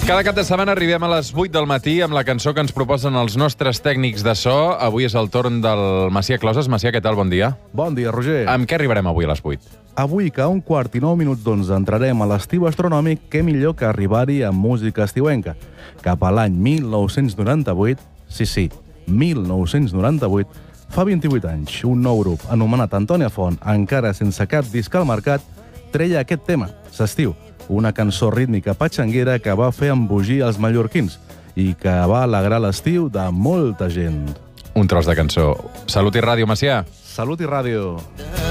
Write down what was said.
Cada cap de setmana arribem a les 8 del matí amb la cançó que ens proposen els nostres tècnics de so. Avui és el torn del Macià Closes. Macià, què tal? Bon dia. Bon dia, Roger. Amb què arribarem avui a les 8? Avui, que a 1:15 entrarem a l'estiu astronòmic, què millor que arribar-hi amb música estiuenca. Cap a l'any 1998, sí, 1998, fa 28 anys, un nou grup anomenat Antònia Font, encara sense cap disc al mercat, treia aquest tema, S'estiu, una cançó rítmica patxanguera que va fer embogir els mallorquins i que va alegrar l'estiu de molta gent. Un tros de cançó. Salut i ràdio, Macià. Salut i ràdio.